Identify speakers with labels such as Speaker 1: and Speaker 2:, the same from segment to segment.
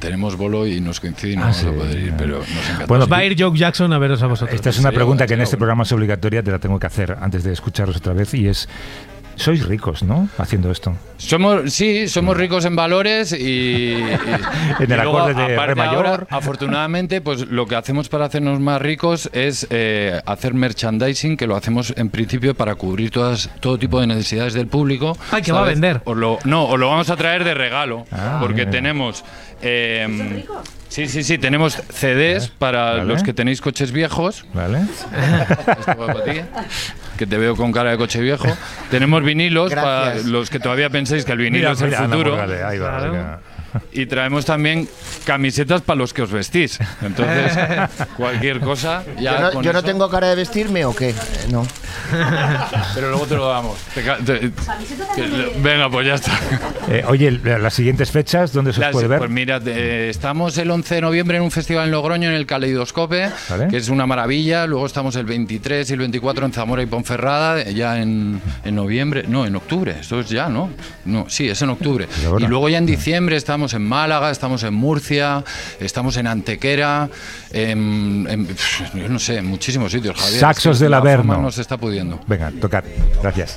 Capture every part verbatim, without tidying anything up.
Speaker 1: tenemos bolo y nos coincide y no
Speaker 2: Ah,
Speaker 1: vamos
Speaker 2: sí,
Speaker 1: a poder ir,
Speaker 2: ya.
Speaker 1: pero nos encanta.
Speaker 2: Bueno,
Speaker 3: Va a ir Joe Jackson a veros a vosotros.
Speaker 2: esta es una
Speaker 1: Sí,
Speaker 2: pregunta
Speaker 1: bueno,
Speaker 2: que en
Speaker 1: sí,
Speaker 2: este
Speaker 1: bueno.
Speaker 2: programa es obligatoria, te la tengo que hacer antes de escucharos otra vez, y es, sois ricos, ¿no?, haciendo esto.
Speaker 1: Somos, sí, somos ricos en valores y, y-
Speaker 2: En
Speaker 1: y
Speaker 2: el
Speaker 1: luego,
Speaker 2: acorde de
Speaker 1: aparte
Speaker 2: re mayor.
Speaker 1: ahora, afortunadamente, pues lo que hacemos para hacernos más ricos es eh, hacer merchandising, que lo hacemos en principio para cubrir todas todo tipo de necesidades del público.
Speaker 3: Ay, que va a vender.
Speaker 1: Os lo, no, os lo vamos a traer de regalo,
Speaker 2: Ah,
Speaker 1: porque
Speaker 2: bien.
Speaker 1: tenemos... eh, sí, sí, sí, tenemos C Ds para
Speaker 2: Vale.
Speaker 1: los que tenéis coches viejos.
Speaker 2: ¿Vale?
Speaker 1: Esto va para ti, que te veo con cara de coche viejo. Tenemos vinilos para
Speaker 4: Gracias.
Speaker 1: los que todavía pensáis que el vinilo es el
Speaker 2: mira, Ana
Speaker 1: futuro.
Speaker 2: Morgade, ahí va,
Speaker 3: Claro.
Speaker 2: venga.
Speaker 1: Y traemos también camisetas para los que os vestís. Entonces, cualquier cosa. Ya
Speaker 4: Yo no,
Speaker 1: con
Speaker 4: yo no
Speaker 1: eso-
Speaker 4: tengo cara de vestirme o qué. Eh, No.
Speaker 1: Pero luego te lo damos. Te ca- te- que- venga, pues ya está.
Speaker 2: Eh, oye, las siguientes fechas, ¿dónde se os
Speaker 1: Las-
Speaker 2: puede ver?
Speaker 1: Pues mira, eh, estamos el once de noviembre en un festival en Logroño, en el Caleidoscope,
Speaker 2: Vale.
Speaker 1: que es una maravilla. Luego estamos el veintitrés y el veinticuatro en Zamora y Ponferrada, eh, ya en, en noviembre. No, en octubre. Esto es ya, ¿no? No, sí, es en octubre.
Speaker 2: ¿Y ahora?
Speaker 1: Y luego ya en diciembre estamos en Málaga, estamos en Murcia, estamos en Antequera, en, en- pf, yo no sé, en muchísimos sitios, Javier.
Speaker 2: Saxos
Speaker 1: Es que
Speaker 2: del
Speaker 1: la
Speaker 2: Averno.
Speaker 1: fama nos está pudiendo.
Speaker 2: Venga, tocad. Gracias.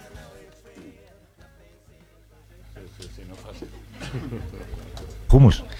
Speaker 2: Hummus.